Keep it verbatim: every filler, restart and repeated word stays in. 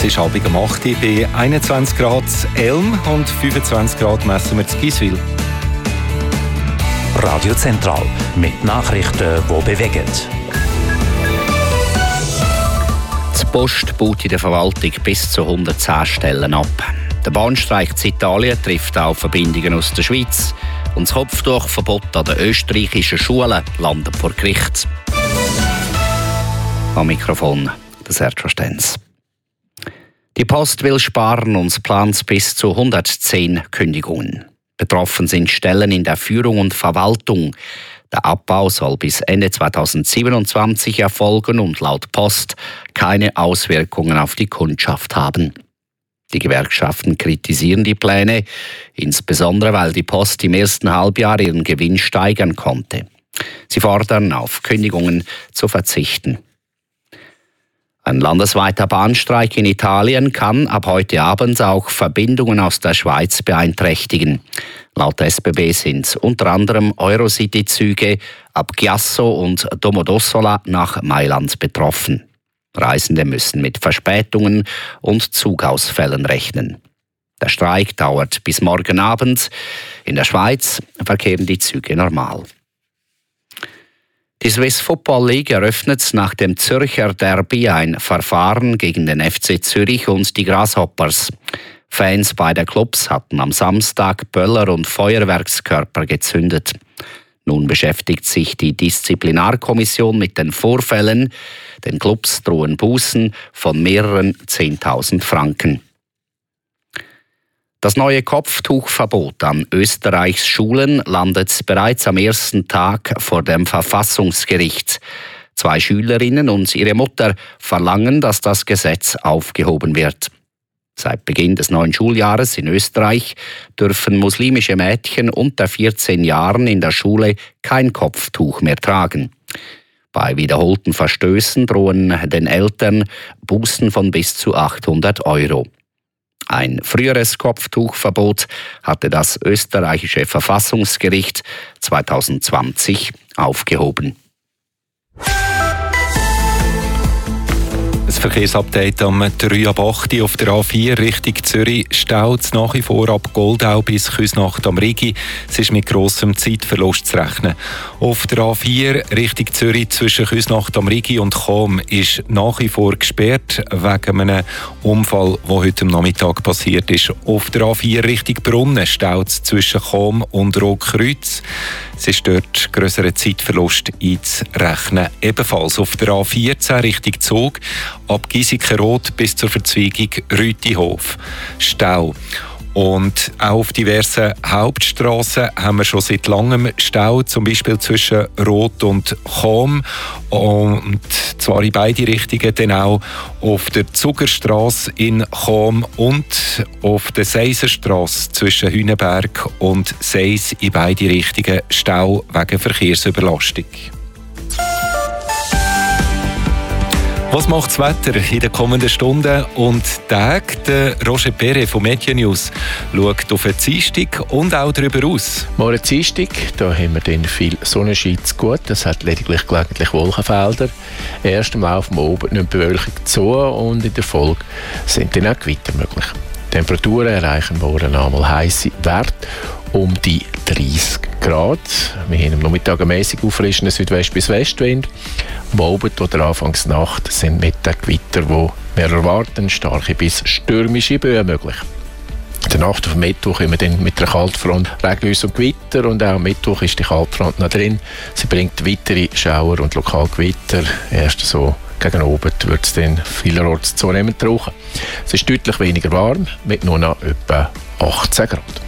ist halb um acht Uhr bei einundzwanzig Grad Elm und fünfundzwanzig Grad messen wir zu Giswil. Radio Zentral mit Nachrichten, die bewegen. Die Post baut in der Verwaltung bis zu hundertzehn Stellen ab. Der Bahnstreik in Italien trifft auch Verbindungen aus der Schweiz. Und das Kopftuchverbot an den österreichischen Schulen landet vor Gericht. Am Mikrofon der Sergio Stenz. Die Post will sparen und plant bis zu hundertzehn Kündigungen. Betroffen sind Stellen in der Führung und Verwaltung. Der Abbau soll bis Ende zweitausendsiebenundzwanzig erfolgen und laut Post keine Auswirkungen auf die Kundschaft haben. Die Gewerkschaften kritisieren die Pläne, insbesondere weil die Post im ersten Halbjahr ihren Gewinn steigern konnte. Sie fordern, auf Kündigungen zu verzichten. Ein landesweiter Bahnstreik in Italien kann ab heute Abend auch Verbindungen aus der Schweiz beeinträchtigen. Laut S B B sind unter anderem Eurocity-Züge ab Chiasso und Domodossola nach Mailand betroffen. Reisende müssen mit Verspätungen und Zugausfällen rechnen. Der Streik dauert bis morgen Abend. In der Schweiz verkehren die Züge normal. Die Swiss Football League eröffnet nach dem Zürcher Derby ein Verfahren gegen den F C Zürich und die Grasshoppers. Fans beider Clubs hatten am Samstag Böller und Feuerwerkskörper gezündet. Nun beschäftigt sich die Disziplinarkommission mit den Vorfällen. Den Clubs drohen Bußen von mehreren zehntausend Franken. Das neue Kopftuchverbot an Österreichs Schulen landet bereits am ersten Tag vor dem Verfassungsgericht. Zwei Schülerinnen und ihre Mutter verlangen, dass das Gesetz aufgehoben wird. Seit Beginn des neuen Schuljahres in Österreich dürfen muslimische Mädchen unter vierzehn Jahren in der Schule kein Kopftuch mehr tragen. Bei wiederholten Verstößen drohen den Eltern Bußen von bis zu achthundert Euro. Ein früheres Kopftuchverbot hatte das österreichische Verfassungsgericht zweitausendzwanzig aufgehoben. Das Verkehrsupdate am drei ab acht auf der A vier Richtung Zürich staut es nach wie vor ab Goldau bis Küsnacht am Rigi. Es ist mit grossem Zeitverlust zu rechnen. Auf der A vier Richtung Zürich zwischen Küsnacht am Rigi und Cham ist nach wie vor gesperrt wegen einem Unfall, der heute am Nachmittag passiert ist. Auf der A vier Richtung Brunnen staut es zwischen Cham und Rotkreuz. Es ist dort grösserer Zeitverlust einzurechnen. Ebenfalls auf der A vierzehn Richtung Zug ab Giesikenrot bis zur Verzweigung Rütihof. Stau. Und auch auf diversen Hauptstrassen haben wir schon seit langem Stau, zum Beispiel zwischen Rot und Cham. Und zwar in beide Richtungen, dann auch auf der Zugerstrasse in Cham und auf der Seiserstrasse zwischen Hünenberg und Seis in beide Richtungen Stau wegen Verkehrsüberlastung. Was macht das Wetter in den kommenden Stunden und Tagen? Der Roger Perret von Media News schaut auf den Dienstag und auch darüber aus. Morgen Dienstag, da haben wir dann viel Sonnenschein zu gut. Es hat lediglich gelegentlich Wolkenfelder. Erst im Laufe am Abend nimmt die Bewölkung zu und in der Folge sind dann auch Gewitter möglich. Die Temperaturen erreichen morgen einmal heisse Werte um die dreißig Grad. Wir haben am Nachmittag einen mäßig auffrischenden Südwest- bis Westwind. Am Abend oder Anfangs Nacht sind mit den Gewitter, die wir erwarten, starke bis stürmische Böen möglich. In der Nacht auf Mittwoch haben wir dann mit der Kaltfront Regenhäuser und Gewitter und auch am Mittwoch ist die Kaltfront noch drin. Sie bringt weitere Schauer und Lokalgewitter. Erst so gegen Abend wird es dann vielerorts zunehmend trocken. Es ist deutlich weniger warm, mit nur noch etwa achtzehn Grad.